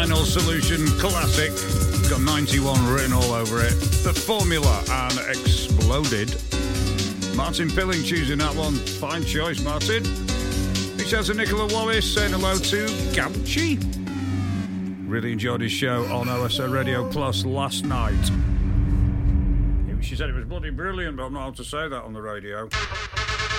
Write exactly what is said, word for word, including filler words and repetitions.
Final Solution classic. It's got ninety-one written all over it. The Formula and Exploded. Martin Pilling choosing that one. Fine choice, Martin. Big shout to Nicola Wallace saying hello to Gauchi. Really enjoyed his show on O S A Radio Plus last night. She said it was bloody brilliant, but I'm not able to say that on the radio.